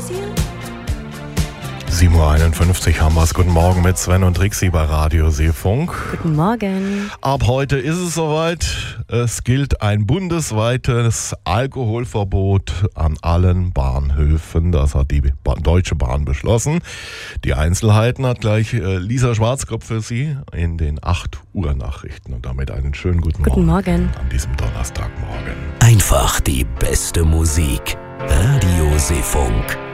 7:51 Uhr haben wir es. Guten Morgen mit Sven und Trixi bei Radio Seefunk. Guten Morgen. Ab heute ist es soweit. Es gilt ein bundesweites Alkoholverbot an allen Bahnhöfen. Das hat die Deutsche Bahn beschlossen. Die Einzelheiten hat gleich Lisa Schwarzkopf für Sie in den 8 Uhr Nachrichten. Und damit einen schönen guten Morgen an diesem Donnerstagmorgen. Einfach die beste Musik. Radio Seefunk.